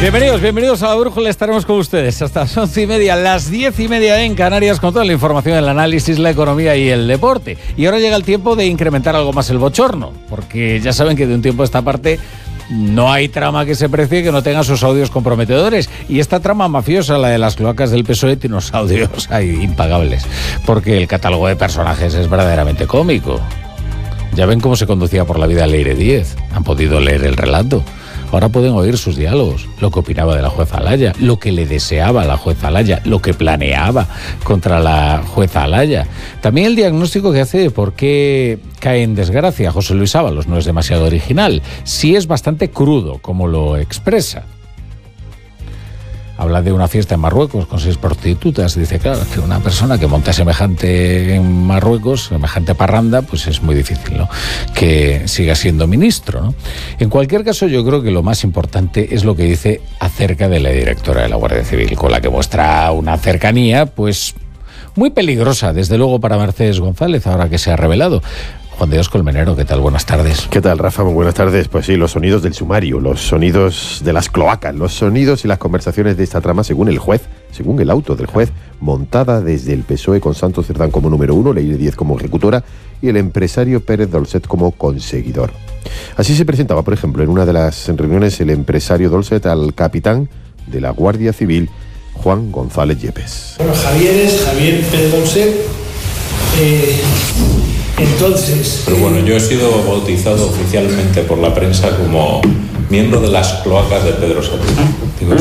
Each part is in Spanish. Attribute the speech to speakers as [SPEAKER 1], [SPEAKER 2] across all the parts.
[SPEAKER 1] Bienvenidos a La Brújula. Estaremos con ustedes hasta las 11:30, las 10:30 en Canarias, con toda la información, el análisis, la economía y el deporte. Y ahora llega el tiempo de incrementar algo más el bochorno, porque ya saben que de un tiempo a esta parte no hay trama que se precie que no tenga sus audios comprometedores. Y esta trama mafiosa, la de las cloacas del PSOE, tiene unos audios ahí impagables, porque el catálogo de personajes es verdaderamente cómico. Ya ven cómo se conducía por la vida Leire Díez. Han podido leer el relato. Ahora pueden oír sus diálogos, lo que opinaba de la jueza Alaya, lo que le deseaba a la jueza Alaya, lo que planeaba contra la jueza Alaya. También el diagnóstico que hace de por qué cae en desgracia José Luis Ábalos no es demasiado original, sí es bastante crudo como lo expresa. Habla de una fiesta en Marruecos con 6 prostitutas. Dice, claro, que una persona que monta semejante en Marruecos, semejante parranda, pues es muy difícil, ¿no?, que siga siendo ministro, ¿no? En cualquier caso, yo creo que lo más importante es lo que dice acerca de la directora de la Guardia Civil, con la que muestra una cercanía, pues, muy peligrosa, desde luego, para Mercedes González, ahora que se ha revelado. Juan de Dios Colmenero, ¿qué tal? Buenas tardes.
[SPEAKER 2] ¿Qué tal, Rafa? Muy buenas tardes. Pues sí, los sonidos del sumario, los sonidos de las cloacas, los sonidos y las conversaciones de esta trama según el juez, según el auto del juez, montada desde el PSOE con Santos Cerdán como número 1, Leire Díez como ejecutora y el empresario Pérez Dolcet como conseguidor. Así se presentaba, por ejemplo, en una de las reuniones el empresario Dolcet al capitán de la Guardia Civil, Juan González Yepes.
[SPEAKER 3] Bueno, Javier Pérez Dolcet. Entonces...
[SPEAKER 4] Pero bueno, yo he sido bautizado oficialmente por la prensa como miembro de las cloacas de Pedro Sánchez. Digo,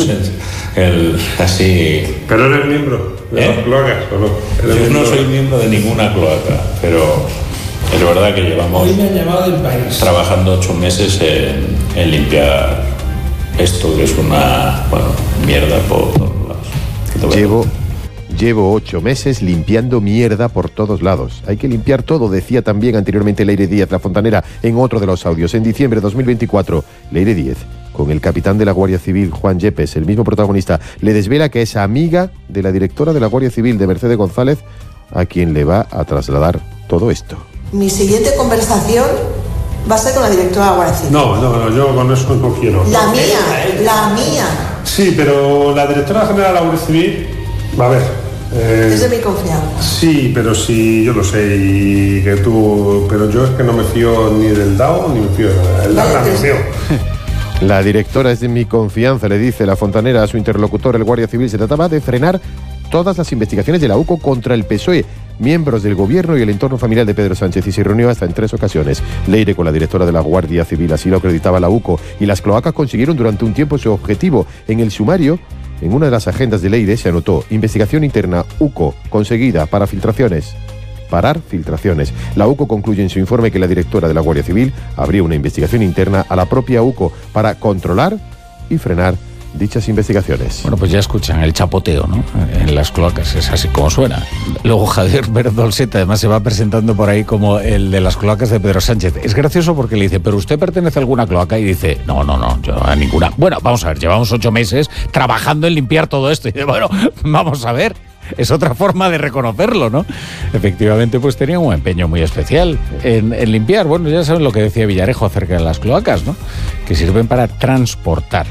[SPEAKER 4] así...
[SPEAKER 5] ¿Pero eres miembro de las cloacas o no?
[SPEAKER 4] Yo no soy miembro de ninguna cloaca, pero es verdad que llevamos trabajando 8 meses en limpiar esto, que es una mierda por todos lados.
[SPEAKER 2] Llevo 8 meses limpiando mierda por todos lados. Hay que limpiar todo, decía también anteriormente Leire Díez, la fontanera, en otro de los audios. En diciembre de 2024, Leire Díez, con el capitán de la Guardia Civil, Juan Yepes, el mismo protagonista, le desvela que es amiga de la directora de la Guardia Civil, de Mercedes González, a quien le va a trasladar todo esto.
[SPEAKER 6] Mi siguiente conversación va a ser con la directora de la Guardia Civil.
[SPEAKER 5] No, yo con eso no quiero.
[SPEAKER 6] La mía.
[SPEAKER 5] Sí, pero la directora general de la Guardia Civil, a ver...
[SPEAKER 6] es de mi confianza.
[SPEAKER 5] Sí, pero sí, yo lo sé, y que tú... Pero yo es que no me fío ni del DAO, ni me fío de nada. El DAO me fío.
[SPEAKER 2] La directora es de mi confianza, le dice la fontanera a su interlocutor, el Guardia Civil. Se trataba de frenar todas las investigaciones de la UCO contra el PSOE, miembros del gobierno y el entorno familiar de Pedro Sánchez, y se reunió hasta en 3 ocasiones. Leire con la directora de la Guardia Civil, así lo acreditaba la UCO, y las cloacas consiguieron durante un tiempo su objetivo. En el sumario, en una de las agendas de Leire se anotó: investigación interna UCO conseguida para filtraciones. Parar filtraciones. La UCO concluye en su informe que la directora de la Guardia Civil abrió una investigación interna a la propia UCO para controlar y frenar dichas investigaciones.
[SPEAKER 1] Bueno, pues ya escuchan el chapoteo, ¿no?, en las cloacas, es así como suena. Luego Javier Pérez Dolcet además se va presentando por ahí como el de las cloacas de Pedro Sánchez. Es gracioso porque le dice, ¿pero usted pertenece a alguna cloaca? Y dice, no, yo a ninguna. Bueno, vamos a ver, llevamos 8 meses trabajando en limpiar todo esto. Y dice, bueno, vamos a ver. Es otra forma de reconocerlo, ¿no? Efectivamente, pues tenía un empeño muy especial en limpiar. Bueno, ya saben lo que decía Villarejo acerca de las cloacas, ¿no?, que sirven para transportar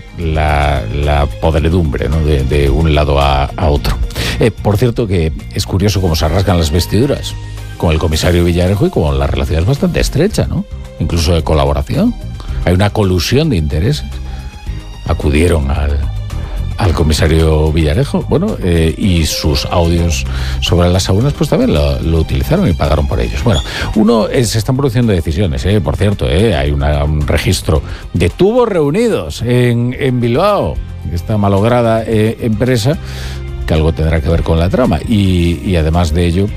[SPEAKER 1] la podredumbre, ¿no?, de un lado a otro. Por cierto, que es curioso cómo se rasgan las vestiduras con el comisario Villarejo y con la relación es bastante estrecha, ¿no?, incluso de colaboración. Hay una colusión de intereses. Acudieron al comisario Villarejo, bueno, y sus audios sobre las saunas pues también lo utilizaron y pagaron por ellos. Bueno, se están produciendo decisiones, por cierto, hay un registro de tubos reunidos en Bilbao, esta malograda empresa, que algo tendrá que ver con la trama, y además de ello,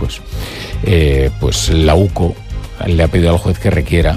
[SPEAKER 1] pues la UCO le ha pedido al juez que requiera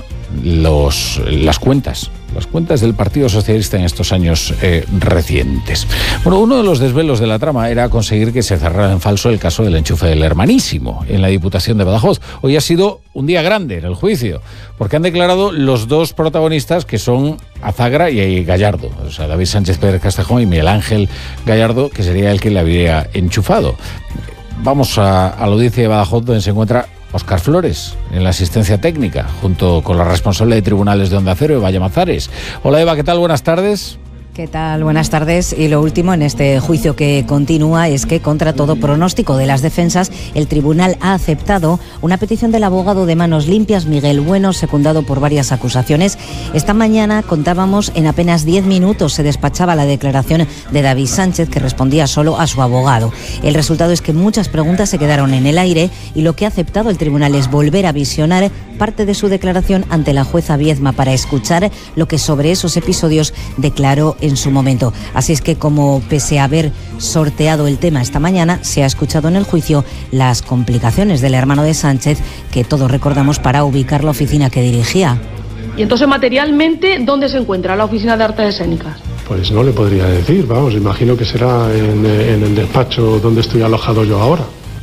[SPEAKER 1] las cuentas del Partido Socialista en estos años recientes. Bueno, uno de los desvelos de la trama era conseguir que se cerrara en falso el caso del enchufe del Hermanísimo en la Diputación de Badajoz. Hoy ha sido un día grande en el juicio, porque han declarado los 2 protagonistas, que son Azagra y Gallardo, o sea, David Sánchez Pérez Castejón y Miguel Ángel Gallardo, que sería el que le habría enchufado. Vamos a la audiencia de Badajoz, donde se encuentra Óscar Flores, en la asistencia técnica, junto con la responsable de tribunales de Onda Cero, Eva Llamazares. Hola Eva, ¿qué tal? Buenas tardes.
[SPEAKER 7] ¿Qué tal? Buenas tardes. Y lo último en este juicio que continúa es que, contra todo pronóstico de las defensas, el tribunal ha aceptado una petición del abogado de manos limpias, Miguel Bueno, secundado por varias acusaciones. Esta mañana, contábamos, en apenas 10 minutos se despachaba la declaración de David Sánchez, que respondía solo a su abogado. El resultado es que muchas preguntas se quedaron en el aire y lo que ha aceptado el tribunal es volver a visionar parte de su declaración ante la jueza Viedma para escuchar lo que sobre esos episodios declaró en su momento. Así es que, como pese a haber sorteado el tema esta mañana, se ha escuchado en el juicio las complicaciones del hermano de Sánchez, que todos recordamos, para ubicar la oficina que dirigía.
[SPEAKER 8] Y entonces, materialmente, ¿dónde se encuentra la oficina de artes escénicas?
[SPEAKER 5] Pues no le podría decir, vamos, imagino que será en el despacho donde estoy alojado yo ahora.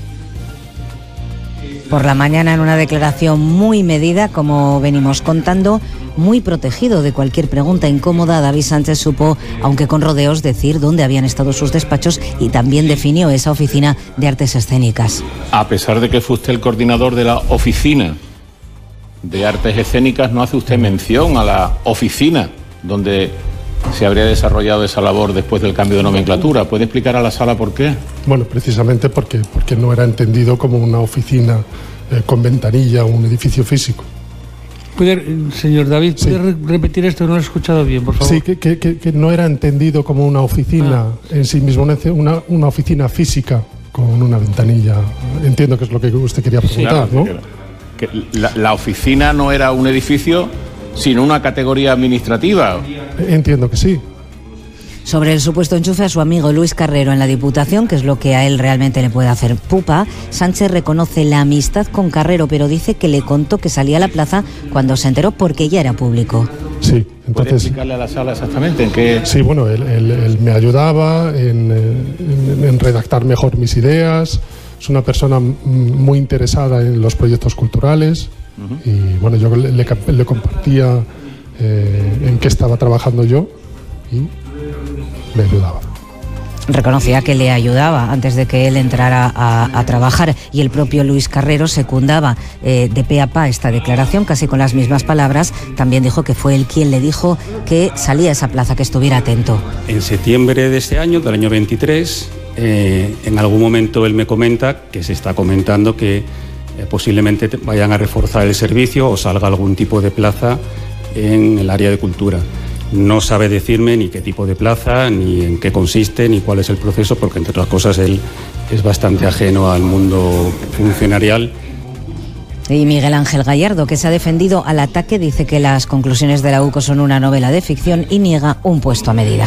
[SPEAKER 7] Por la mañana, en una declaración muy medida, como venimos contando, muy protegido de cualquier pregunta incómoda, David Sánchez supo, aunque con rodeos, decir dónde habían estado sus despachos y también definió esa oficina de artes escénicas.
[SPEAKER 9] A pesar de que fue usted el coordinador de la oficina de artes escénicas, no hace usted mención a la oficina donde se habría desarrollado esa labor después del cambio de nomenclatura. ¿Puede explicar a la sala por qué?
[SPEAKER 5] Bueno, precisamente porque no era entendido como una oficina con ventanilla o un edificio físico.
[SPEAKER 10] Señor David, ¿puede repetir esto? No lo he escuchado bien, por favor.
[SPEAKER 5] Sí, que no era entendido como una oficina en sí mismo, una oficina física con una ventanilla. Entiendo que es lo que usted quería preguntar,
[SPEAKER 9] sí, claro, ¿no? Que la oficina no era un edificio, sino una categoría administrativa.
[SPEAKER 5] Entiendo que sí.
[SPEAKER 7] Sobre el supuesto enchufe a su amigo Luis Carrero en la Diputación, que es lo que a él realmente le puede hacer pupa, Sánchez reconoce la amistad con Carrero, pero dice que le contó que salía a la plaza cuando se enteró, porque ya era público.
[SPEAKER 5] Sí, entonces...
[SPEAKER 9] ¿Puede explicarle a la sala exactamente en qué...?
[SPEAKER 5] Sí, bueno, él me ayudaba en redactar mejor mis ideas. Es una persona muy interesada en los proyectos culturales. Y bueno, yo le compartía en qué estaba trabajando yo y me ayudaba.
[SPEAKER 7] Reconocía que le ayudaba antes de que él entrara a trabajar, y el propio Luis Carrero secundaba de pe a pa esta declaración, casi con las mismas palabras. También dijo que fue él quien le dijo que salía a esa plaza, que estuviera atento.
[SPEAKER 11] En septiembre de este año, del año 23, en algún momento él me comenta que se está comentando que posiblemente vayan a reforzar el servicio o salga algún tipo de plaza en el área de cultura. No sabe decirme ni qué tipo de plaza, ni en qué consiste, ni cuál es el proceso, porque entre otras cosas él es bastante ajeno al mundo funcionarial.
[SPEAKER 7] Y Miguel Ángel Gallardo, que se ha defendido al ataque, dice que las conclusiones de la UCO son una novela de ficción y niega un puesto a medida.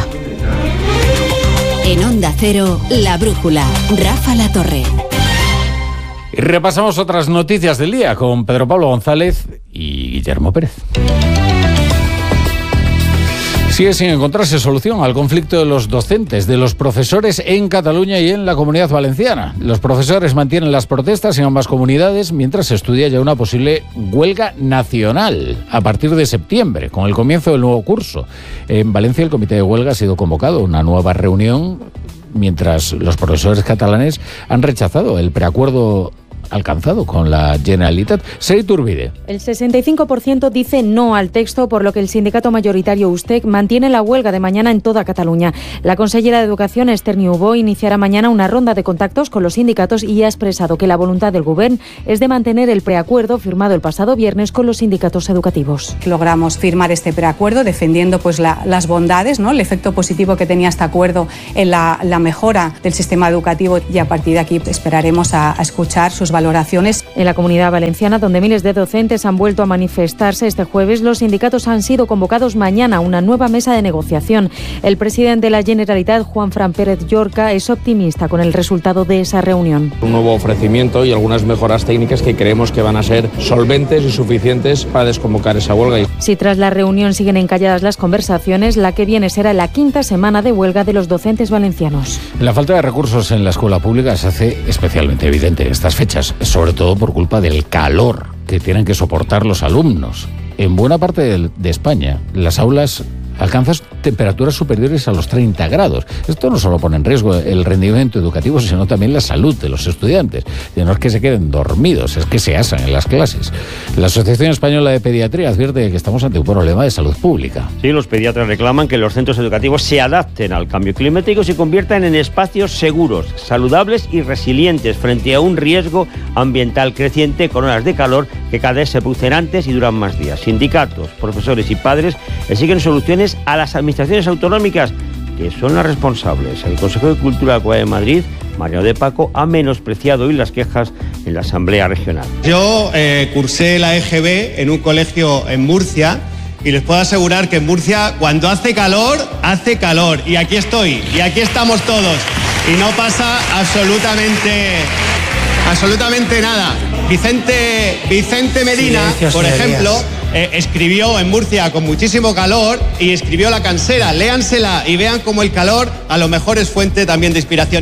[SPEAKER 12] En Onda Cero, La Brújula, Rafa Latorre.
[SPEAKER 1] Y repasamos otras noticias del día con Pedro Pablo González y Guillermo Pérez. Sigue sin encontrarse solución al conflicto de los docentes, de los profesores en Cataluña y en la Comunidad Valenciana. Los profesores mantienen las protestas en ambas comunidades mientras se estudia ya una posible huelga nacional a partir de septiembre, con el comienzo del nuevo curso. En Valencia el comité de huelga ha sido convocado a una nueva reunión, mientras los profesores catalanes han rechazado el preacuerdo alcanzado con la Generalitat. Sey Turbide.
[SPEAKER 13] El 65% dice no al texto, por lo que el sindicato mayoritario USTEC mantiene la huelga de mañana en toda Cataluña. La consellera de Educación, Esther Niubó, iniciará mañana una ronda de contactos con los sindicatos y ha expresado que la voluntad del Govern es de mantener el preacuerdo firmado el pasado viernes con los sindicatos educativos.
[SPEAKER 14] Logramos firmar este preacuerdo defendiendo las bondades, ¿no?, el efecto positivo que tenía este acuerdo en la mejora del sistema educativo, y a partir de aquí esperaremos a escuchar sus valoraciones.
[SPEAKER 13] En la Comunidad Valenciana, donde miles de docentes han vuelto a manifestarse este jueves, los sindicatos han sido convocados mañana a una nueva mesa de negociación. El presidente de la Generalitat, Juanfran Pérez Llorca, es optimista con el resultado de esa reunión.
[SPEAKER 15] Un nuevo ofrecimiento y algunas mejoras técnicas que creemos que van a ser solventes y suficientes para desconvocar esa huelga.
[SPEAKER 13] Si tras la reunión siguen encalladas las conversaciones, la que viene será la 5ª semana de huelga de los docentes valencianos.
[SPEAKER 1] La falta de recursos en la escuela pública se hace especialmente evidente en estas fechas, sobre todo por culpa del calor que tienen que soportar los alumnos. En buena parte de España, las aulas alcanzas temperaturas superiores a los 30 grados. Esto no solo pone en riesgo el rendimiento educativo, sino también la salud de los estudiantes. Y no es que se queden dormidos, es que se asan en las clases. La Asociación Española de Pediatría advierte que estamos ante un problema de salud pública.
[SPEAKER 16] Sí, los pediatras reclaman que los centros educativos se adapten al cambio climático y se conviertan en espacios seguros, saludables y resilientes frente a un riesgo ambiental creciente con horas de calor que cada vez se producen antes y duran más días. Sindicatos, profesores y padres exigen soluciones a las administraciones autonómicas, que son las responsables. El Consejo de Cultura de la Comunidad de Madrid, Mariano de Paco, ha menospreciado hoy las quejas en la Asamblea Regional.
[SPEAKER 17] Yo cursé la EGB en un colegio en Murcia y les puedo asegurar que en Murcia cuando hace calor, y aquí estoy, y aquí estamos todos, y no pasa absolutamente nada. Vicente Medina, por ejemplo, escribió en Murcia con muchísimo calor y escribió La Cansera. Léansela y vean cómo el calor a lo mejor es fuente también de inspiración.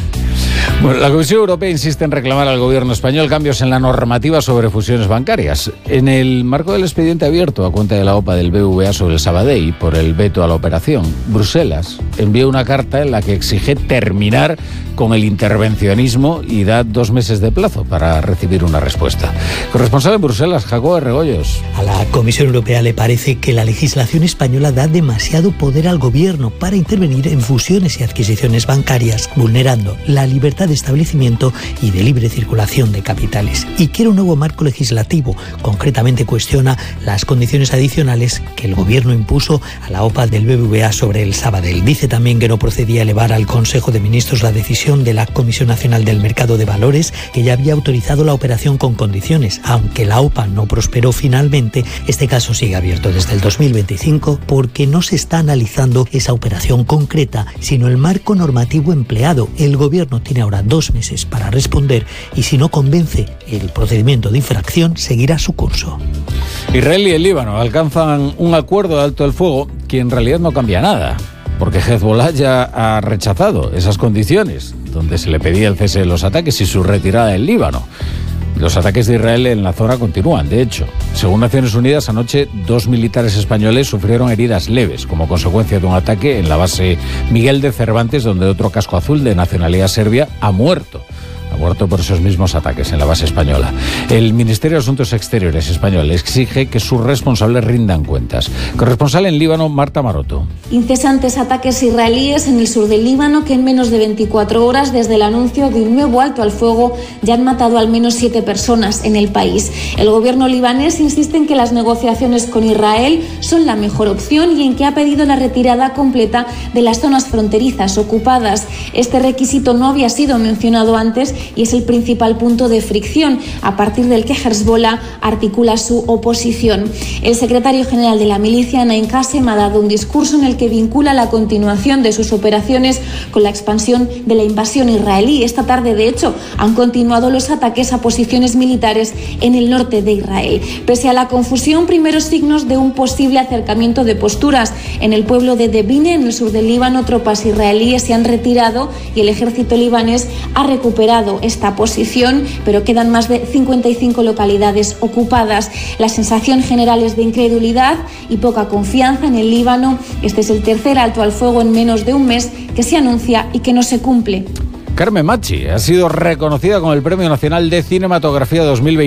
[SPEAKER 1] Bueno, la Comisión Europea insiste en reclamar al gobierno español cambios en la normativa sobre fusiones bancarias. En el marco del expediente abierto a cuenta de la OPA del BBVA sobre el Sabadell por el veto a la operación, Bruselas envió una carta en la que exige terminar con el intervencionismo y da 2 meses de plazo para recibir una respuesta. Corresponsal en Bruselas, Jacobo Regoyos.
[SPEAKER 18] A la Comisión Europea le parece que la legislación española da demasiado poder al gobierno para intervenir en fusiones y adquisiciones bancarias, vulnerando la libertad de establecimiento y de libre circulación de capitales. Y quiere un nuevo marco legislativo. Concretamente cuestiona las condiciones adicionales que el gobierno impuso a la OPA del BBVA sobre el Sabadell. Dice también que no procedía elevar al Consejo de Ministros la decisión de la Comisión Nacional del Mercado de Valores, que ya había autorizado la operación con condiciones. Aunque la OPA no prosperó finalmente, este caso sigue abierto desde el 2025 porque no se está analizando esa operación concreta, sino el marco normativo empleado. El gobierno tiene ahora 2 meses para responder y si no convence, el procedimiento de infracción seguirá su curso.
[SPEAKER 1] Israel y el Líbano alcanzan un acuerdo de alto el fuego que en realidad no cambia nada, porque Hezbollah ya ha rechazado esas condiciones donde se le pedía el cese de los ataques y su retirada del Líbano. Los ataques de Israel en la zona continúan. De hecho, según Naciones Unidas, anoche 2 militares españoles sufrieron heridas leves como consecuencia de un ataque en la base Miguel de Cervantes, donde otro casco azul de nacionalidad serbia ha muerto por esos mismos ataques en la base española. El Ministerio de Asuntos Exteriores español exige que sus responsables rindan cuentas. Corresponsal en Líbano, Marta Maroto.
[SPEAKER 19] Incesantes ataques israelíes en el sur del Líbano que en menos de 24 horas desde el anuncio de un nuevo alto al fuego ya han matado al menos 7 personas en el país. El gobierno libanés insiste en que las negociaciones con Israel son la mejor opción y en que ha pedido la retirada completa de las zonas fronterizas ocupadas. Este requisito no había sido mencionado antes y es el principal punto de fricción a partir del que Hezbollah articula su oposición. El secretario general de la milicia, Naim Qassem, ha dado un discurso en el que vincula la continuación de sus operaciones con la expansión de la invasión israelí. Esta tarde, de hecho, han continuado los ataques a posiciones militares en el norte de Israel. Pese a la confusión, primeros signos de un posible acercamiento de posturas. En el pueblo de Debine, en el sur del Líbano, tropas israelíes se han retirado y el ejército libanés ha recuperado esta posición, pero quedan más de 55 localidades ocupadas. La sensación general es de incredulidad y poca confianza en el Líbano. Este es el tercer alto al fuego en menos de un mes que se anuncia y que no se cumple.
[SPEAKER 1] Carmen Machi ha sido reconocida con el Premio Nacional de Cinematografía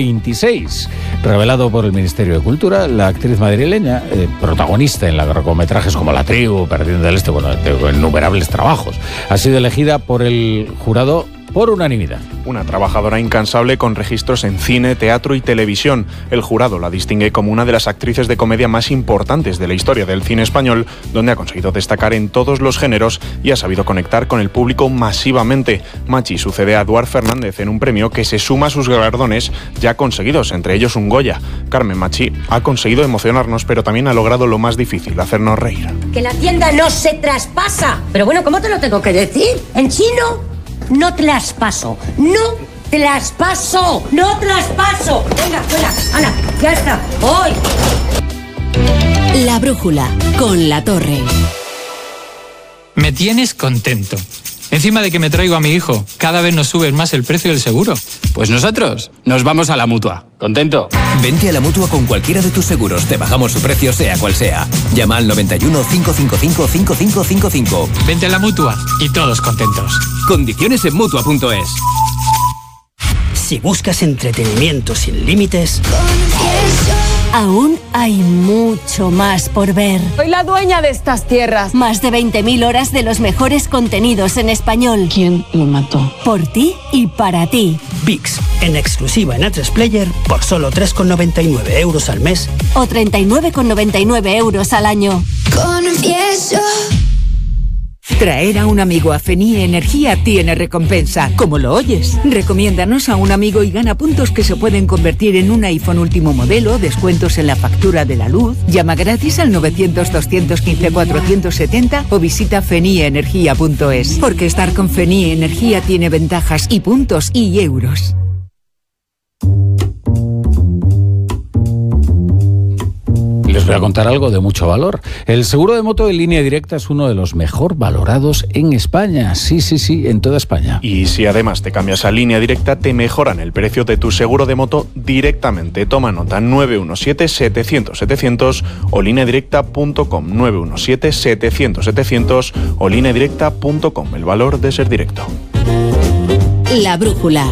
[SPEAKER 1] 2026, revelado por el Ministerio de Cultura. La actriz madrileña, protagonista en largometrajes como La Tribu, Perdiendo el Este, innumerables trabajos, ha sido elegida por el jurado por unanimidad.
[SPEAKER 20] Una trabajadora incansable con registros en cine, teatro y televisión. El jurado la distingue como una de las actrices de comedia más importantes de la historia del cine español, donde ha conseguido destacar en todos los géneros y ha sabido conectar con el público masivamente. Machi sucede a Eduard Fernández en un premio que se suma a sus galardones ya conseguidos, entre ellos un Goya. Carmen Machi ha conseguido emocionarnos, pero también ha logrado lo más difícil, hacernos reír.
[SPEAKER 21] Que la tienda no se traspasa. Pero bueno, ¿cómo te lo tengo que decir? ¿En chino? No traspaso, no traspaso, no traspaso. Venga, fuera, Ana, ya está, voy.
[SPEAKER 12] La brújula, con La Torre.
[SPEAKER 22] Me tienes contento. Encima de que me traigo a mi hijo, cada vez nos subes más el precio del seguro. Pues nosotros nos vamos a la Mutua. ¿Contento?
[SPEAKER 3] Vente a la Mutua con cualquiera de tus seguros. Te bajamos su precio sea cual sea. Llama al 91 555 5555.
[SPEAKER 22] Vente a la Mutua y todos contentos.
[SPEAKER 3] Condiciones en Mutua.es.
[SPEAKER 18] Si buscas entretenimiento sin límites,
[SPEAKER 12] aún hay mucho más por ver.
[SPEAKER 4] Soy la dueña de estas tierras.
[SPEAKER 12] Más de 20.000 horas de los mejores contenidos en español.
[SPEAKER 4] ¿Quién lo mató?
[SPEAKER 12] Por ti y para ti.
[SPEAKER 18] VIX, en exclusiva en A3 Player, por solo 3,99 euros al mes.
[SPEAKER 12] O 39,99 euros al año.
[SPEAKER 23] Confieso. Traer a un amigo a FENIE Energía tiene recompensa, como lo oyes. Recomiéndanos a un amigo y gana puntos que se pueden convertir en un iPhone último modelo, descuentos en la factura de la luz. Llama gratis al 900-215-470 o visita fenieenergia.es. Porque estar con FENIE Energía tiene ventajas y puntos y euros.
[SPEAKER 1] Les voy a contar algo de mucho valor. El seguro de moto de Línea Directa es uno de los mejor valorados en España. Sí, en toda España.
[SPEAKER 20] Y si además te cambias a Línea Directa, te mejoran el precio de tu seguro de moto directamente. Toma nota: 917-700-700 o lineadirecta.com. 917-700-700 o lineadirecta.com. El valor de ser directo.
[SPEAKER 12] La brújula.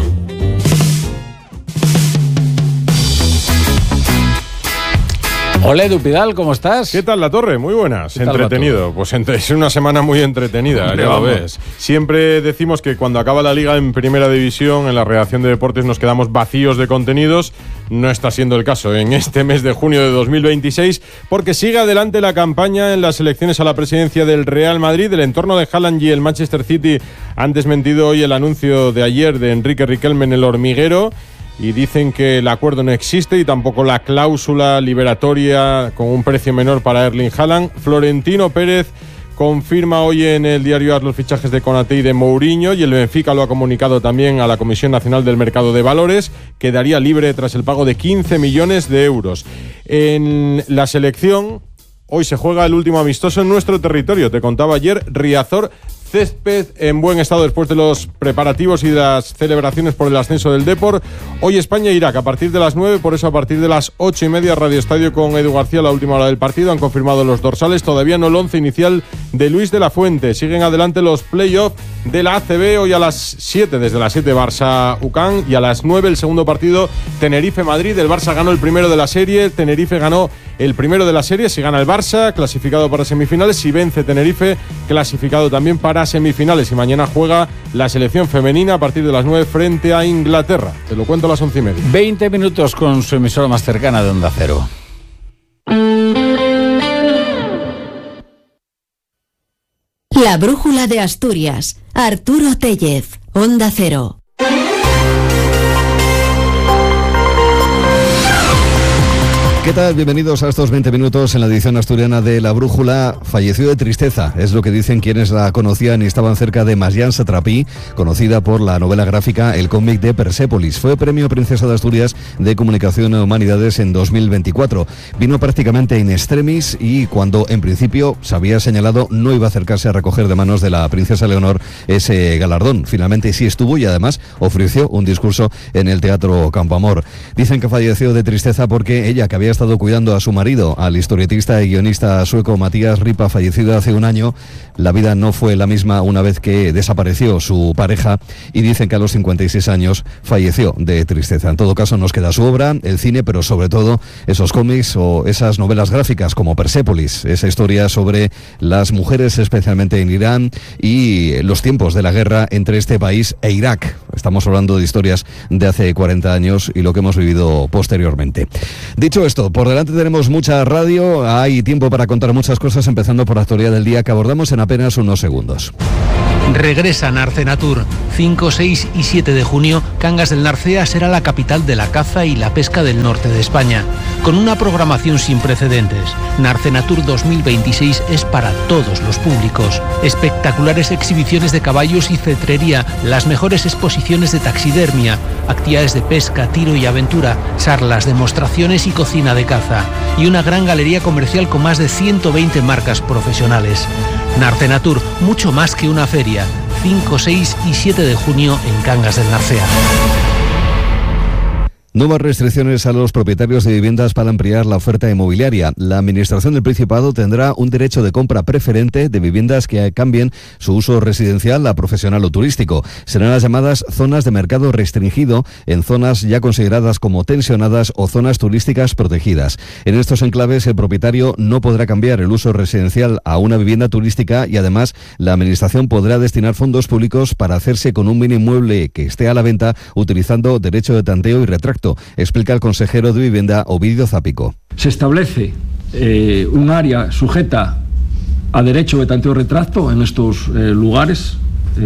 [SPEAKER 1] Hola, Edu Pidal, ¿cómo estás?
[SPEAKER 24] ¿Qué tal, La Torre? Muy buenas. Entretenido. Pues es una semana muy entretenida, ya lo ves. Siempre decimos que cuando acaba la Liga en Primera División, en la redacción de deportes nos quedamos vacíos de contenidos. No está siendo el caso en este mes de junio de 2026, porque sigue adelante la campaña en las elecciones a la presidencia del Real Madrid. El entorno de Haaland y el Manchester City han desmentido hoy el anuncio de ayer de Enrique Riquelme en El Hormiguero, y dicen que el acuerdo no existe y tampoco la cláusula liberatoria con un precio menor para Erling Haaland. Florentino Pérez confirma hoy en el diario AS los fichajes de Konaté y de Mourinho, y el Benfica lo ha comunicado también a la Comisión Nacional del Mercado de Valores. Quedaría libre tras el pago de 15 millones de euros. En la selección, hoy se juega el último amistoso en nuestro territorio. Te contaba ayer, Riazor, césped en buen estado después de los preparativos y de las celebraciones por el ascenso del Depor. Hoy España-Irak a partir de las 9, por eso a partir de las 8:30 Radio Estadio con Edu García, la última hora del partido. Han confirmado los dorsales, todavía no el 11 inicial de Luis de la Fuente. Siguen adelante los play-offs de la ACB, hoy a las 7, desde las 7 Barça-UCAM, y a las 9 el segundo partido Tenerife-Madrid. El Barça ganó el primero de la serie, Tenerife ganó el primero de la serie. Si gana el Barça, clasificado para semifinales. Si vence Tenerife, clasificado también para semifinales. Y mañana juega la selección femenina a partir de las 9 frente a Inglaterra. Te lo cuento a las 11:30.
[SPEAKER 1] 20 minutos con su emisora más cercana de Onda Cero.
[SPEAKER 12] La brújula de Asturias. Arturo Tellez, Onda Cero.
[SPEAKER 25] ¿Qué tal? Bienvenidos a estos 20 minutos en la edición asturiana de La Brújula. Falleció de tristeza, es lo que dicen quienes la conocían y estaban cerca de Marjan Satrapi, conocida por la novela gráfica El cómic de Persépolis. Fue premio Princesa de Asturias de Comunicación y Humanidades en 2024. Vino prácticamente in extremis y cuando en principio se había señalado no iba a acercarse a recoger de manos de la princesa Leonor ese galardón. Finalmente sí estuvo y además ofreció un discurso en el Teatro Campoamor. Dicen que falleció de tristeza porque ella, que había estado cuidando a su marido, al historietista y guionista sueco Matías Ripa, fallecido hace un año, la vida no fue la misma una vez que desapareció su pareja, y dicen que a los 56 años falleció de tristeza. En todo caso, nos queda su obra, el cine, pero sobre todo esos cómics o esas novelas gráficas como Persépolis, esa historia sobre las mujeres, especialmente en Irán, y los tiempos de la guerra entre este país e Irak. Estamos hablando de historias de hace 40 años y lo que hemos vivido posteriormente. Dicho esto, por delante tenemos mucha radio, hay tiempo para contar muchas cosas, empezando por la actualidad del día que abordamos en apenas unos segundos.
[SPEAKER 26] Regresa Narcenatur. 5, 6 y 7 de junio, Cangas del Narcea será la capital de la caza y la pesca del norte de España. Con una programación sin precedentes, Narcenatur 2026 es para todos los públicos. Espectaculares exhibiciones de caballos y cetrería, las mejores exposiciones de taxidermia, actividades de pesca, tiro y aventura, charlas, demostraciones y cocina de caza. Y una gran galería comercial con más de 120 marcas profesionales. Narcenatur, mucho más que una feria. 5, 6 y 7 de junio en Cangas del Narcea.
[SPEAKER 25] Nuevas restricciones a los propietarios de viviendas para ampliar la oferta inmobiliaria. La Administración del Principado tendrá un derecho de compra preferente de viviendas que cambien su uso residencial a profesional o turístico. Serán las llamadas zonas de mercado restringido en zonas ya consideradas como tensionadas o zonas turísticas protegidas. En estos enclaves el propietario no podrá cambiar el uso residencial a una vivienda turística y además la Administración podrá destinar fondos públicos para hacerse con un bien inmueble que esté a la venta utilizando derecho de tanteo y retracto. Explica el consejero de Vivienda, Ovidio Zápico.
[SPEAKER 2] Se establece un área sujeta a derecho de tanteo y retracto en estos lugares,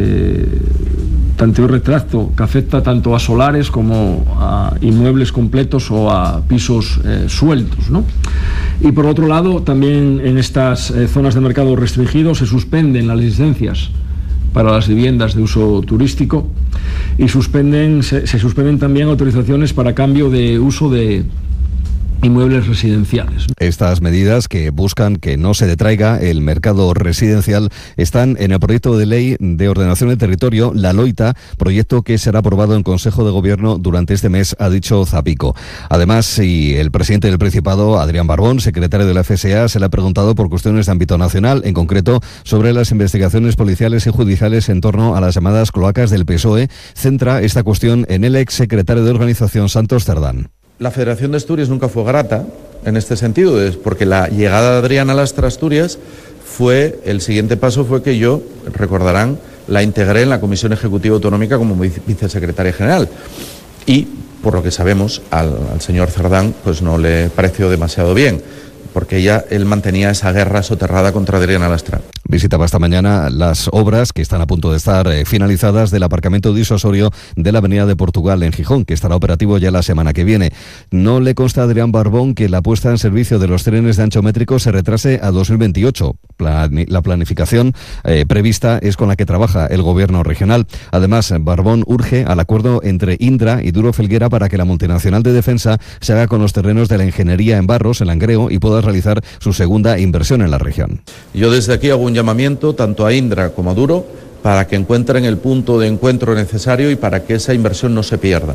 [SPEAKER 2] tanteo y retracto que afecta tanto a solares como a inmuebles completos o a pisos sueltos, ¿no? Y por otro lado, también en estas zonas de mercado restringido se suspenden las licencias para las viviendas de uso turístico y se suspenden también autorizaciones para cambio de uso de inmuebles residenciales.
[SPEAKER 25] Estas medidas que buscan que no se detraiga el mercado residencial están en el proyecto de ley de ordenación del territorio, la LOITA, proyecto que será aprobado en Consejo de Gobierno durante este mes, ha dicho Zapico. Además, el presidente del Principado, Adrián Barbón, secretario de la FSA, se le ha preguntado por cuestiones de ámbito nacional, en concreto sobre las investigaciones policiales y judiciales en torno a las llamadas cloacas del PSOE. Centra esta cuestión en el ex secretario de organización, Santos Cerdán.
[SPEAKER 5] La Federación de Asturias nunca fue grata en este sentido, porque la llegada de Adrián a las Asturias el siguiente paso fue que yo, recordarán, la integré en la Comisión Ejecutiva Autonómica como vicesecretaria general. Y, por lo que sabemos, al señor Cerdán pues no le pareció demasiado bien, porque él mantenía esa guerra soterrada contra Adrián Alastra.
[SPEAKER 25] Visitaba esta mañana las obras que están a punto de estar finalizadas del aparcamiento disuasorio de la Avenida de Portugal en Gijón, que estará operativo ya la semana que viene. No le consta a Adrián Barbón que la puesta en servicio de los trenes de ancho métrico se retrase a 2028. La planificación prevista es con la que trabaja el Gobierno regional. Además, Barbón urge al acuerdo entre Indra y Duro Felguera para que la multinacional de defensa se haga con los terrenos de la ingeniería en Barros, en Langreo, y pueda realizar su segunda inversión en la región.
[SPEAKER 5] Yo desde aquí hago un llamamiento tanto a Indra como a Duro para que encuentren el punto de encuentro necesario y para que esa inversión no se pierda.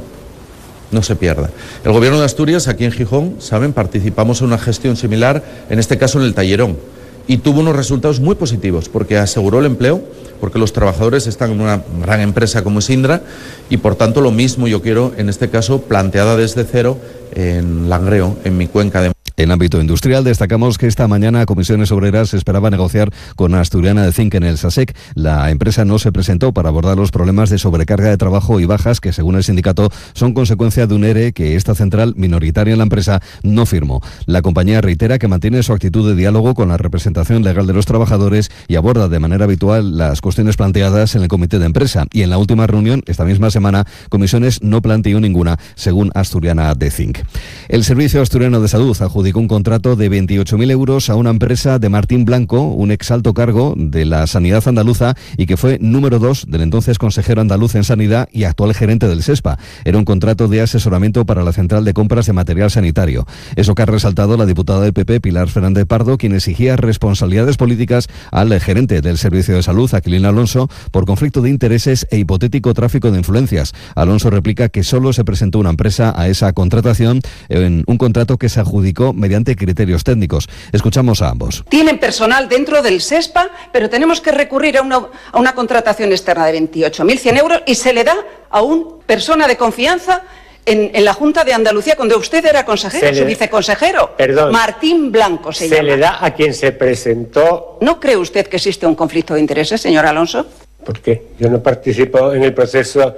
[SPEAKER 5] El Gobierno de Asturias, aquí en Gijón, saben, participamos en una gestión similar, en este caso en el Tallerón, y tuvo unos resultados muy positivos porque aseguró el empleo, porque los trabajadores están en una gran empresa como es Indra y por tanto lo mismo yo quiero, en este caso, planteada desde cero en Langreo, en mi cuenca de...
[SPEAKER 25] En ámbito industrial, destacamos que esta mañana Comisiones Obreras esperaba negociar con Asturiana de Zinc en el SASEC. La empresa no se presentó para abordar los problemas de sobrecarga de trabajo y bajas que, según el sindicato, son consecuencia de un ERE que esta central minoritaria en la empresa no firmó. La compañía reitera que mantiene su actitud de diálogo con la representación legal de los trabajadores y aborda de manera habitual las cuestiones planteadas en el comité de empresa. Y en la última reunión, esta misma semana, Comisiones no planteó ninguna, según Asturiana de Zinc. El Servicio Asturiano de Salud adjudicó un contrato de 28.000 euros a una empresa de Martín Blanco, un ex alto cargo de la sanidad andaluza y que fue número 2 del entonces consejero andaluz en sanidad y actual gerente del SESPA. Era un contrato de asesoramiento para la central de compras de material sanitario. Eso que ha resaltado la diputada del PP, Pilar Fernández Pardo, quien exigía responsabilidades políticas al gerente del Servicio de Salud, Aquilino Alonso, por conflicto de intereses e hipotético tráfico de influencias. Alonso replica que solo se presentó una empresa a esa contratación en un contrato que se adjudicó mediante criterios técnicos. Escuchamos a ambos.
[SPEAKER 6] Tienen personal dentro del SESPA, pero tenemos que recurrir a una contratación externa de 28.100 euros y se le da a una persona de confianza en la Junta de Andalucía cuando usted era consejero, su viceconsejero.
[SPEAKER 8] Perdón.
[SPEAKER 6] Martín Blanco se llama.
[SPEAKER 8] Se le da a quien se presentó.
[SPEAKER 6] ¿No cree usted que existe un conflicto de intereses, señor Alonso?
[SPEAKER 8] ¿Por qué? Yo no participo en el proceso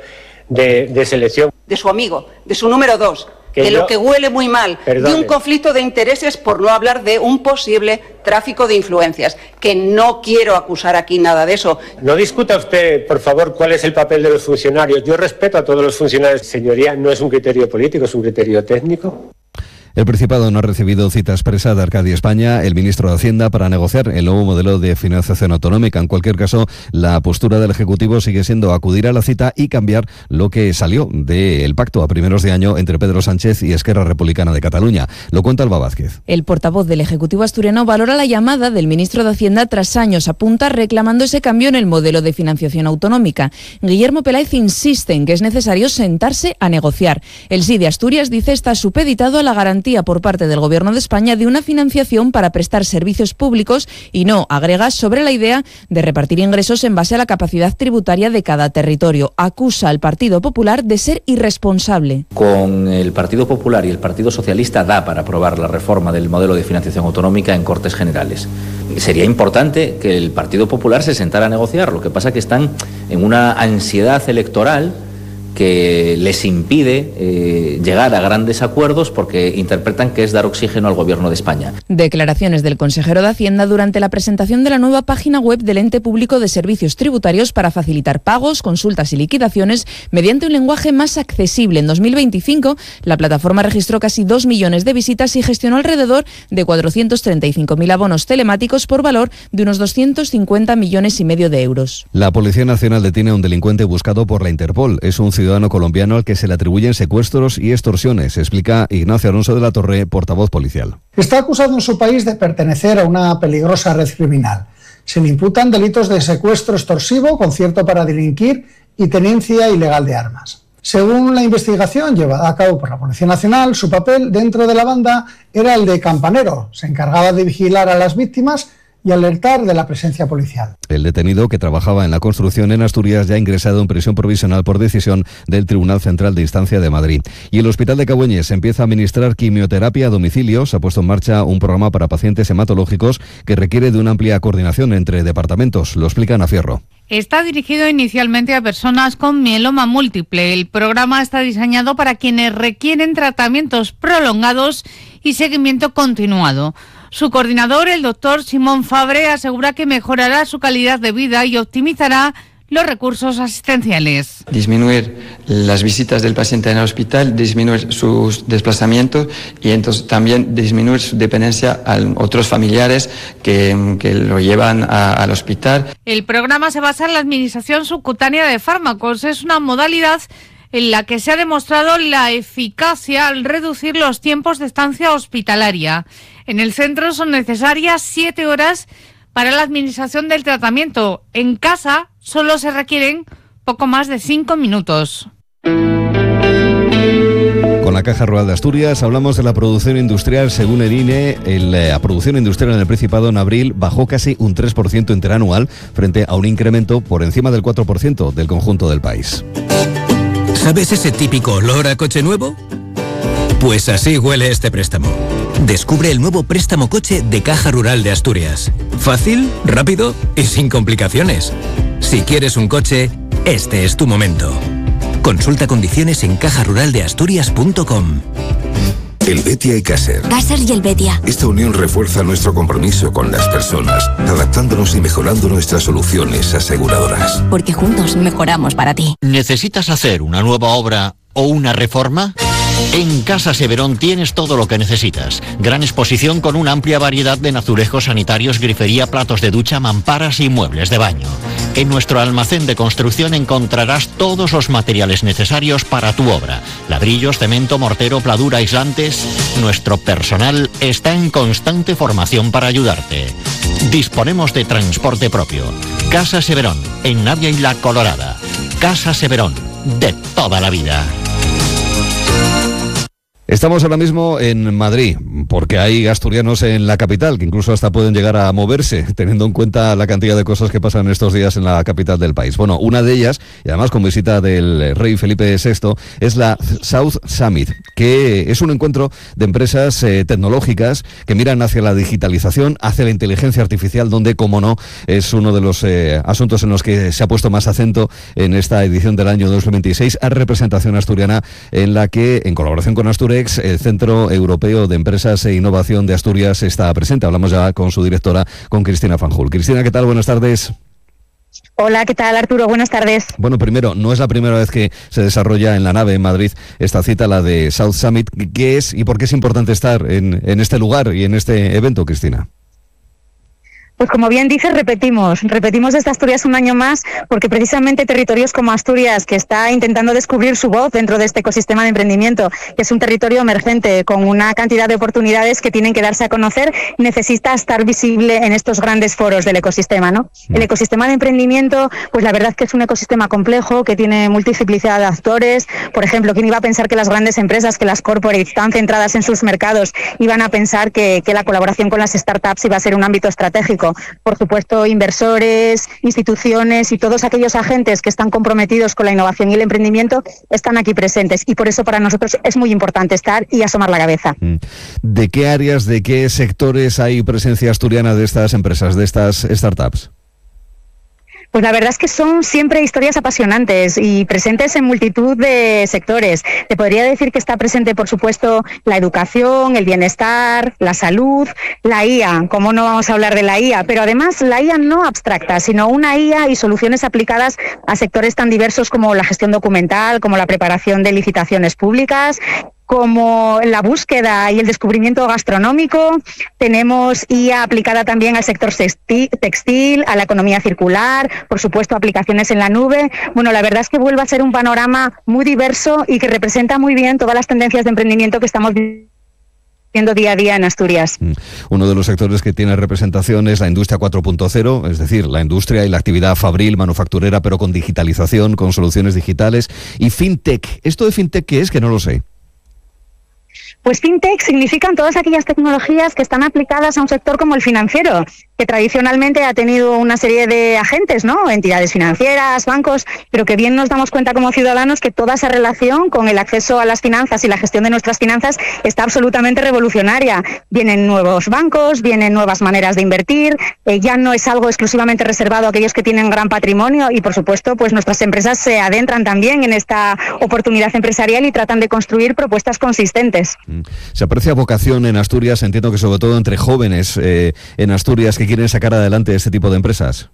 [SPEAKER 8] de selección.
[SPEAKER 6] De su amigo, de su número 2. Lo que huele muy mal, de un conflicto de intereses, por no hablar de un posible tráfico de influencias, que no quiero acusar aquí nada de eso.
[SPEAKER 8] No discuta usted, por favor, cuál es el papel de los funcionarios. Yo respeto a todos los funcionarios. Señoría, no es un criterio político, es un criterio técnico.
[SPEAKER 25] El Principado no ha recibido cita expresa de Arcadia España, el ministro de Hacienda, para negociar el nuevo modelo de financiación autonómica. En cualquier caso, la postura del Ejecutivo sigue siendo acudir a la cita y cambiar lo que salió del pacto a primeros de año entre Pedro Sánchez y Esquerra Republicana de Cataluña. Lo cuenta Alba Vázquez.
[SPEAKER 7] El portavoz del Ejecutivo asturiano valora la llamada del ministro de Hacienda tras años apunta reclamando ese cambio en el modelo de financiación autonómica. Guillermo Peláez insiste en que es necesario sentarse a negociar. El sí de Asturias, dice, está supeditado a la garantía por parte del Gobierno de España de una financiación para prestar servicios públicos y no, agrega, sobre la idea de repartir ingresos en base a la capacidad tributaria de cada territorio. Acusa al Partido Popular de ser irresponsable.
[SPEAKER 9] Con el Partido Popular y el Partido Socialista da para aprobar la reforma del modelo de financiación autonómica en Cortes Generales. Sería importante que el Partido Popular se sentara a negociar, lo que pasa es que están en una ansiedad electoral que les impide llegar a grandes acuerdos porque interpretan que es dar oxígeno al Gobierno de España.
[SPEAKER 7] Declaraciones del consejero de Hacienda durante la presentación de la nueva página web del Ente Público de Servicios Tributarios para facilitar pagos, consultas y liquidaciones mediante un lenguaje más accesible. En 2025, la plataforma registró casi 2 millones de visitas y gestionó alrededor de 435.000 abonos telemáticos por valor de unos 250,5 millones de euros.
[SPEAKER 25] La Policía Nacional detiene a un delincuente buscado por la Interpol. Es un ciudadano colombiano al que se le atribuyen secuestros y extorsiones, explica Ignacio Alonso de la Torre, portavoz policial.
[SPEAKER 10] Está acusado en su país de pertenecer a una peligrosa red criminal. Se le imputan delitos de secuestro extorsivo, concierto para delinquir y tenencia ilegal de armas. Según la investigación llevada a cabo por la Policía Nacional, su papel dentro de la banda era el de campanero. Se encargaba de vigilar a las víctimas y alertar de la presencia policial.
[SPEAKER 25] El detenido, que trabajaba en la construcción en Asturias, ya ha ingresado en prisión provisional por decisión del Tribunal Central de Instancia de Madrid. Y el Hospital de Cabueñes empieza a administrar quimioterapia a domicilio. Se ha puesto en marcha un programa para pacientes hematológicos que requiere de una amplia coordinación entre departamentos. Lo explica Ana Fierro.
[SPEAKER 11] Está dirigido inicialmente a personas con mieloma múltiple. El programa está diseñado para quienes requieren tratamientos prolongados y seguimiento continuado. Su coordinador, el doctor Simón Fabre, asegura que mejorará su calidad de vida y optimizará los recursos asistenciales.
[SPEAKER 14] Disminuir las visitas del paciente en el hospital, disminuir sus desplazamientos y entonces también disminuir su dependencia a otros familiares que lo llevan al hospital.
[SPEAKER 11] El programa se basa en la administración subcutánea de fármacos. Es una modalidad en la que se ha demostrado la eficacia al reducir los tiempos de estancia hospitalaria. En el centro son necesarias 7 horas para la administración del tratamiento. En casa solo se requieren poco más de 5 minutos.
[SPEAKER 25] Con la Caja Rural de Asturias hablamos de la producción industrial. Según el INE, la producción industrial en el Principado en abril bajó casi un 3% interanual frente a un incremento por encima del 4% del conjunto del país.
[SPEAKER 3] ¿Sabes ese típico olor a coche nuevo? Pues así huele este préstamo. Descubre el nuevo préstamo coche de Caja Rural de Asturias. Fácil, rápido y sin complicaciones. Si quieres un coche, este es tu momento. Consulta condiciones en cajaruraldeasturias.com.
[SPEAKER 15] El Betia y Caser.
[SPEAKER 12] Caser y el Betia.
[SPEAKER 15] Esta unión refuerza nuestro compromiso con las personas, adaptándonos y mejorando nuestras soluciones aseguradoras.
[SPEAKER 12] Porque juntos mejoramos para ti.
[SPEAKER 27] ¿Necesitas hacer una nueva obra o una reforma? En Casa Severón tienes todo lo que necesitas. Gran exposición con una amplia variedad de azulejos sanitarios, grifería, platos de ducha, mamparas y muebles de baño. En nuestro almacén de construcción encontrarás todos los materiales necesarios para tu obra. Ladrillos, cemento, mortero, pladura, aislantes. Nuestro personal está en constante formación para ayudarte. Disponemos de transporte propio. Casa Severón, en Navia y La Colorada. Casa Severón, de toda la vida.
[SPEAKER 25] Estamos ahora mismo en Madrid, porque hay asturianos en la capital, que incluso hasta pueden llegar a moverse, teniendo en cuenta la cantidad de cosas que pasan estos días en la capital del país. Bueno, una de ellas, y además con visita del rey Felipe VI, es la South Summit, que es un encuentro de empresas tecnológicas que miran hacia la digitalización, hacia la inteligencia artificial, donde, como no, es uno de los asuntos en los que se ha puesto más acento en esta edición del año 2026, a representación asturiana, en la que, en colaboración con Asturias, el Centro Europeo de Empresas e Innovación de Asturias está presente. Hablamos ya con su directora, con Cristina Fanjul. Cristina, ¿qué tal? Buenas tardes.
[SPEAKER 4] Hola, ¿qué tal, Arturo? Buenas tardes.
[SPEAKER 25] Bueno, primero, no es la primera vez que se desarrolla en la nave en Madrid esta cita, la de South Summit. ¿Qué es y por qué es importante estar en este lugar y en este evento, Cristina?
[SPEAKER 4] Pues como bien dices, repetimos desde Asturias un año más, porque precisamente territorios como Asturias, que está intentando descubrir su voz dentro de este ecosistema de emprendimiento, que es un territorio emergente con una cantidad de oportunidades que tienen que darse a conocer, necesita estar visible en estos grandes foros del ecosistema, ¿no? El ecosistema de emprendimiento, pues la verdad es que es un ecosistema complejo, que tiene multiplicidad de actores. Por ejemplo, ¿quién iba a pensar que las grandes empresas, que las corporates tan centradas en sus mercados, iban a pensar que la colaboración con las startups iba a ser un ámbito estratégico? Por supuesto, inversores, instituciones y todos aquellos agentes que están comprometidos con la innovación y el emprendimiento están aquí presentes, y por eso para nosotros es muy importante estar y asomar la cabeza.
[SPEAKER 25] ¿De qué áreas, de qué sectores hay presencia asturiana de estas empresas, de estas startups?
[SPEAKER 4] Pues la verdad es que son siempre historias apasionantes y presentes en multitud de sectores. Te podría decir que está presente, por supuesto, la educación, el bienestar, la salud, la IA. ¿Cómo no vamos a hablar de la IA? Pero además la IA no abstracta, sino una IA y soluciones aplicadas a sectores tan diversos como la gestión documental, como la preparación de licitaciones públicas, como la búsqueda y el descubrimiento gastronómico. Tenemos IA aplicada también al sector textil, a la economía circular, por supuesto aplicaciones en la nube. Bueno, la verdad es que vuelve a ser un panorama muy diverso y que representa muy bien todas las tendencias de emprendimiento que estamos viendo día a día en Asturias.
[SPEAKER 25] Uno de los sectores que tiene representación es la industria 4.0, es decir, la industria y la actividad fabril, manufacturera, pero con digitalización, con soluciones digitales. Y FinTech. ¿Esto de FinTech qué es? Que no lo sé.
[SPEAKER 4] Pues FinTech significan todas aquellas tecnologías que están aplicadas a un sector como el financiero, que tradicionalmente ha tenido una serie de agentes, ¿no? Entidades financieras, bancos, pero que bien nos damos cuenta como ciudadanos que toda esa relación con el acceso a las finanzas y la gestión de nuestras finanzas está absolutamente revolucionaria. Vienen nuevos bancos, vienen nuevas maneras de invertir, ya no es algo exclusivamente reservado a aquellos que tienen gran patrimonio, y por supuesto pues nuestras empresas se adentran también en esta oportunidad empresarial y tratan de construir propuestas consistentes.
[SPEAKER 25] Se aprecia vocación en Asturias, entiendo que sobre todo entre jóvenes en Asturias que quieren sacar adelante este tipo de empresas.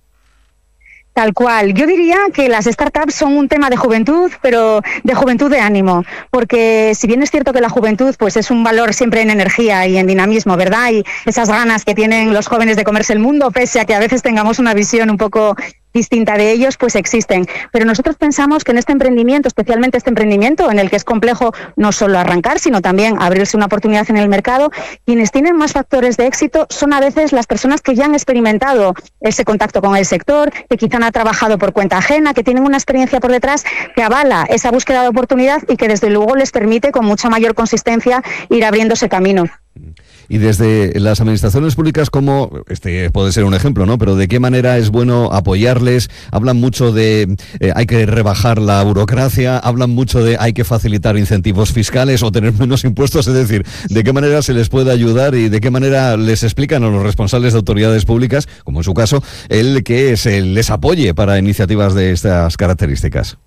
[SPEAKER 4] Tal cual. Yo diría que las startups son un tema de juventud, pero de juventud de ánimo, porque si bien es cierto que la juventud pues es un valor siempre en energía y en dinamismo, ¿verdad? Y esas ganas que tienen los jóvenes de comerse el mundo, pese a que a veces tengamos una visión un poco distinta de ellos, pues existen. Pero nosotros pensamos que en este emprendimiento, especialmente este emprendimiento en el que es complejo no solo arrancar, sino también abrirse una oportunidad en el mercado, quienes tienen más factores de éxito son a veces las personas que ya han experimentado ese contacto con el sector, que quizá han trabajado por cuenta ajena, que tienen una experiencia por detrás que avala esa búsqueda de oportunidad y que desde luego les permite con mucha mayor consistencia ir abriéndose camino.
[SPEAKER 25] Y desde las administraciones públicas, ¿cómo, este puede ser un ejemplo, ¿no? Pero ¿de qué manera es bueno apoyarles? Hablan mucho de hay que rebajar la burocracia, hablan mucho de hay que facilitar incentivos fiscales o tener menos impuestos, es decir, ¿de qué manera se les puede ayudar y de qué manera les explican a los responsables de autoridades públicas, como en su caso, el que se les apoye para iniciativas de estas características?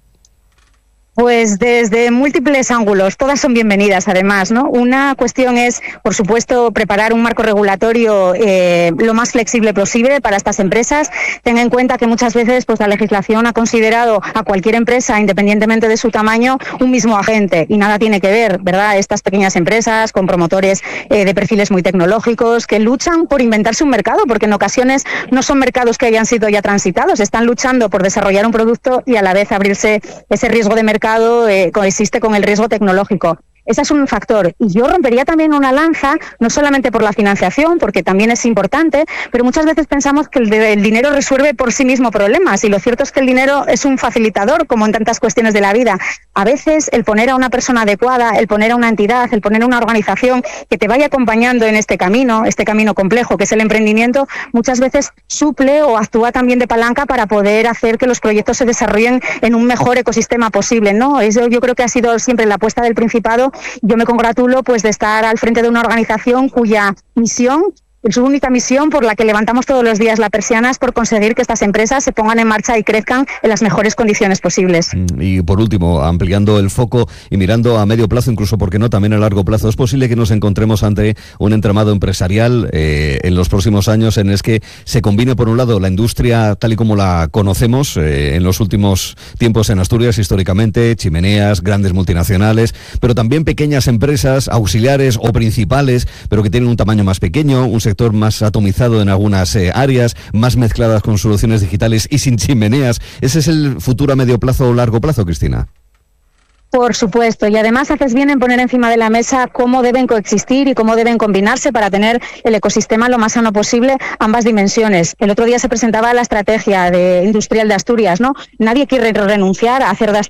[SPEAKER 4] Pues desde múltiples ángulos, todas son bienvenidas además, ¿no? Una cuestión es, por supuesto, preparar un marco regulatorio lo más flexible posible para estas empresas. Tenga en cuenta que muchas veces pues la legislación ha considerado a cualquier empresa, independientemente de su tamaño, un mismo agente y nada tiene que ver, ¿verdad? Estas pequeñas empresas con promotores de perfiles muy tecnológicos que luchan por inventarse un mercado, porque en ocasiones no son mercados que hayan sido ya transitados, están luchando por desarrollar un producto y a la vez abrirse ese riesgo de mercado coexiste con el riesgo tecnológico. Ese es un factor. Y yo rompería también una lanza, no solamente por la financiación, porque también es importante, pero muchas veces pensamos que el dinero resuelve por sí mismo problemas, y lo cierto es que el dinero es un facilitador, como en tantas cuestiones de la vida. A veces el poner a una persona adecuada, el poner a una entidad, el poner a una organización que te vaya acompañando en este camino complejo que es el emprendimiento, muchas veces suple o actúa también de palanca para poder hacer que los proyectos se desarrollen en un mejor ecosistema posible, ¿no? Eso yo creo que ha sido siempre la apuesta del Principado. Yo me congratulo pues de estar al frente de una organización cuya misión Su única misión por la que levantamos todos los días la persiana es por conseguir que estas empresas se pongan en marcha y crezcan en las mejores condiciones posibles.
[SPEAKER 25] Y por último, ampliando el foco y mirando a medio plazo, incluso, ¿por qué no?, también a largo plazo, ¿es posible que nos encontremos ante un entramado empresarial en los próximos años en el que se combine, por un lado, la industria tal y como la conocemos en los últimos tiempos en Asturias, históricamente, chimeneas, grandes multinacionales, pero también pequeñas empresas auxiliares o principales, pero que tienen un tamaño más pequeño, un sector más atomizado en algunas áreas, más mezcladas con soluciones digitales y sin chimeneas? ¿Ese es el futuro a medio plazo o largo plazo, Cristina?
[SPEAKER 4] Por supuesto, y además haces bien en poner encima de la mesa cómo deben coexistir y cómo deben combinarse para tener el ecosistema lo más sano posible, ambas dimensiones. El otro día se presentaba la estrategia industrial de Asturias, ¿no? Nadie quiere renunciar a hacer de